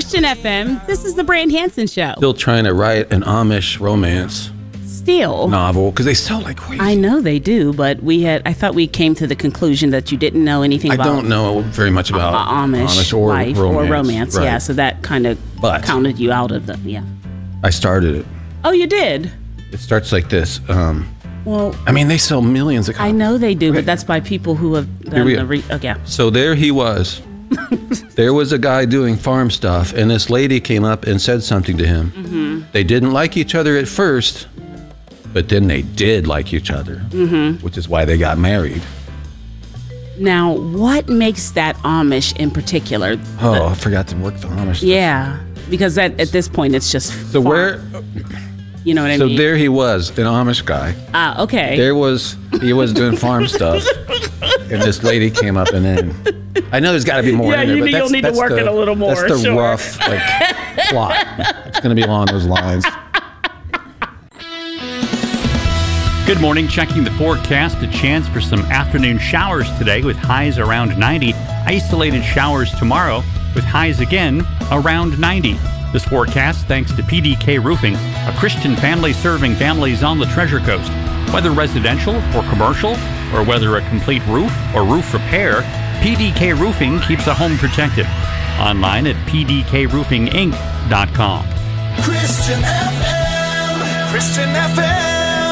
Christian FM. This is the Brand Hansen Show. Still trying to write an Amish romance novel because they sell like crazy. I know they do, but I thought we came to the conclusion that you didn't know anything about. I don't know very much about Amish or life romance. Or romance. Right. Yeah, so that kind of counted you out of the, I started it. Oh, you did? It starts like this. Well, I mean, they sell millions of copies. I know they do, but that's by people who have done okay. So there he was. There was a guy doing farm stuff, and this lady came up and said something to him. Mm-hmm. They didn't like each other at first, but then they did like each other, which is why they got married. Now, what makes that Amish in particular? I forgot to work the Amish. Yeah, because at this point, it's just so farm. You know what I mean? So there he was, an Amish guy. Ah, okay. He was doing farm stuff, and this lady came up, and then I know there's got to be more in there, but you'll need to work it a little more. That's the rough plot. It's going to be along those lines. Good morning. Checking the forecast. A chance for some afternoon showers today with highs around 90. Isolated showers tomorrow with highs again around 90. This forecast thanks to PDK Roofing, a Christian family serving families on the Treasure Coast. Whether residential or commercial, or whether a complete roof or roof repair, PDK Roofing keeps a home protected. Online at pdkroofinginc.com. Christian FM. Christian FM.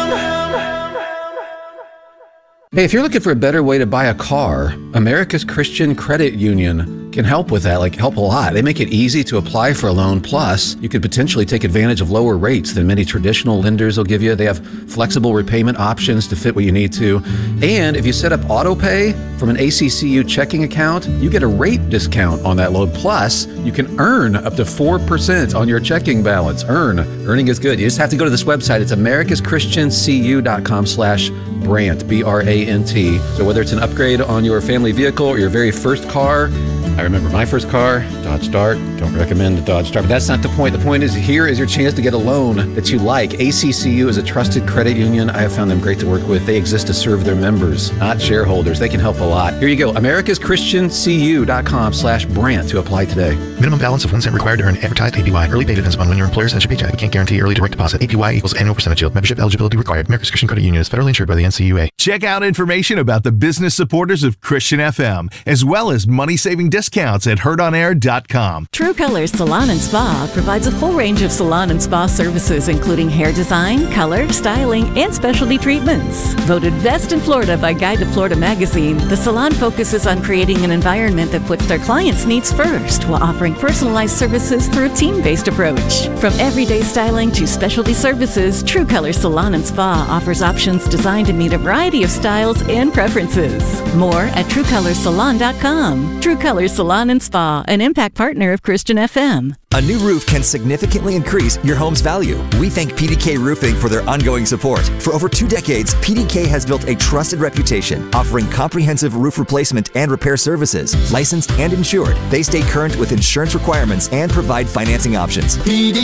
Hey, if you're looking for a better way to buy a car, America's Christian Credit Union can help with that, help a lot. They make it easy to apply for a loan. Plus, you could potentially take advantage of lower rates than many traditional lenders will give you. They have flexible repayment options to fit what you need to. And if you set up auto pay from an ACCU checking account, you get a rate discount on that loan. Plus, you can earn up to 4% on your checking balance. Earning is good. You just have to go to this website. It's americaschristiancu.com/Brant, B-R-A-N-T. So whether it's an upgrade on your family vehicle or your very first car, I remember my first car, Dodge Dart. Don't recommend the Dodge Dart, but that's not the point. The point is, here is your chance to get a loan that you like. ACCU is a trusted credit union. I have found them great to work with. They exist to serve their members, not shareholders. They can help a lot. Here you go, americaschristiancu.com/Brant to apply today. Minimum balance of 1 cent required to earn advertised APY. Early pay depends upon when your employer sends your paycheck. We can't guarantee early direct deposit. APY equals annual percentage yield. Membership eligibility required. America's Christian Credit Union is federally insured by the NCUA. Check out information about the business supporters of Christian FM, as well as money-saving discounts at heardonair.com. True Colors Salon and Spa provides a full range of salon and spa services, including hair design, color, styling, and specialty treatments. Voted best in Florida by Guide to Florida magazine, the salon focuses on creating an environment that puts their clients' needs first while offering personalized services through a team-based approach. From everyday styling to specialty services, True Colors Salon and Spa offers options designed to meet a variety of styles and preferences. More at TrueColorsSalon.com. True Colors Salon and Spa, an impact partner of Christian FM. A new roof can significantly increase your home's value. We thank PDK Roofing for their ongoing support. For over 2 decades, PDK has built a trusted reputation, offering comprehensive roof replacement and repair services. Licensed and insured, they stay current with insurance requirements and provide financing options.